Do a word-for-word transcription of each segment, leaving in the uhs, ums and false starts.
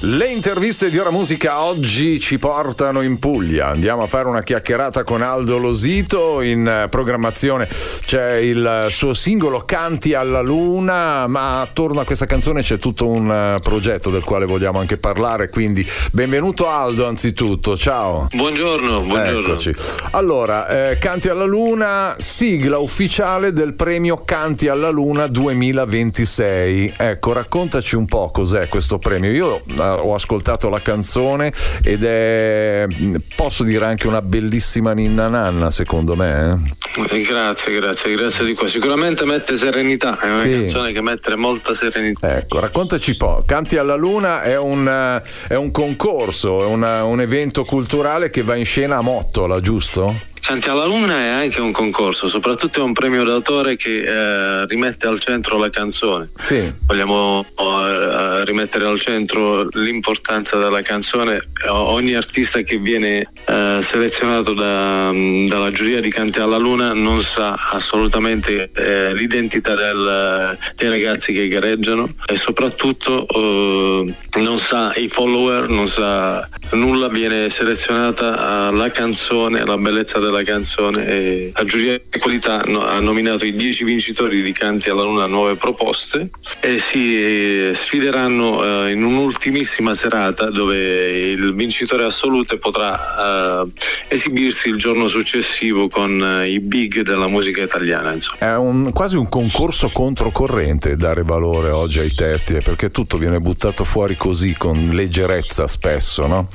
Le interviste di Ora Musica oggi ci portano in Puglia. Andiamo a fare una chiacchierata con Aldo Losito. In programmazione c'è il suo singolo Canti alla Luna, ma attorno a questa canzone c'è tutto un progetto del quale vogliamo anche parlare, quindi benvenuto Aldo anzitutto, ciao. Buongiorno, buongiorno. Eccoci. Allora, eh, Canti alla Luna, sigla ufficiale del premio Canti alla Luna duemilaventisei. Ecco, raccontaci un po' cos'è questo premio. Io eh, ho ascoltato la canzone ed è, posso dire, anche una bellissima ninna nanna, secondo me. Eh? Grazie, grazie, grazie di qua. Sicuramente mette serenità, è una sì. canzone che mette molta serenità. Ecco, raccontaci un po'. Canti alla Luna è un, è un concorso, è una, un evento culturale che va in scena a Mottola, giusto? Canti alla Luna è anche un concorso, soprattutto è un premio d'autore che eh, rimette al centro la canzone. Sì. Vogliamo eh, rimettere al centro l'importanza della canzone. Ogni artista che viene eh, selezionato da, dalla giuria di Canti alla Luna non sa assolutamente eh, l'identità del, dei ragazzi che gareggiano e soprattutto eh, non sa i follower, non sa nulla, viene selezionata la canzone, la bellezza della la canzone e la giuria di qualità ha nominato i dieci vincitori di Canti alla Luna nuove proposte e si sfideranno in un'ultimissima serata dove il vincitore assoluto potrà uh, esibirsi il giorno successivo con uh, i big della musica italiana, insomma. È un, quasi un concorso controcorrente dare valore oggi ai testi, perché tutto viene buttato fuori così con leggerezza spesso, no?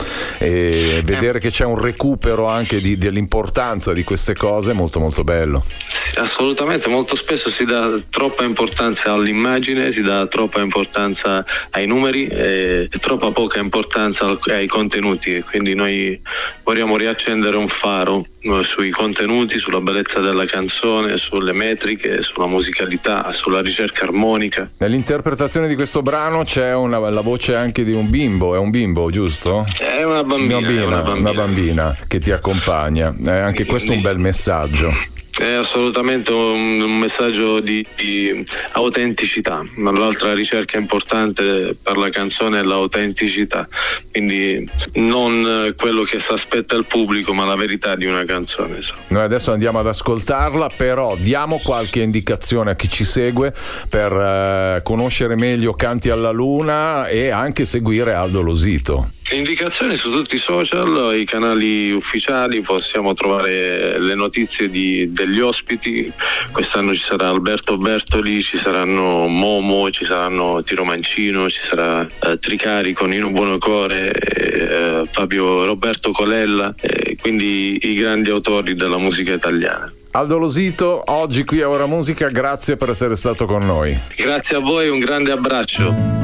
E vedere che c'è un recupero anche di, dell'importanza di queste cose è molto molto bello. Assolutamente, molto spesso si dà troppa importanza all'immagine, si dà troppa importanza ai numeri e troppa poca importanza ai contenuti, e quindi noi vogliamo riaccendere un faro sui contenuti, sulla bellezza della canzone, sulle metriche, sulla musicalità, sulla ricerca armonica. Nell'interpretazione di questo brano c'è una, la voce anche di un bimbo, è un bimbo, giusto? È una bambina, una bambina, è una bambina. Una bambina che ti accompagna, è anche questo un bel messaggio. È assolutamente un, un messaggio di, di autenticità. L'altra ricerca importante per la canzone è l'autenticità, quindi non quello che si aspetta il pubblico, ma la verità di una canzone. Insomma. Noi adesso andiamo ad ascoltarla, però diamo qualche indicazione a chi ci segue per eh, conoscere meglio Canti alla Luna e anche seguire Aldo Losito. Indicazioni su tutti i social, i canali ufficiali, possiamo trovare le notizie di, degli ospiti. Quest'anno ci sarà Alberto Bertoli, ci saranno Momo, ci saranno Tiro Mancino, ci sarà eh, Tricari con Ino Buonocore, eh, Fabio Roberto Colella, eh, quindi i grandi autori della musica italiana. Aldo Losito, oggi qui a Ora Musica, grazie per essere stato con noi. Grazie a voi, un grande abbraccio.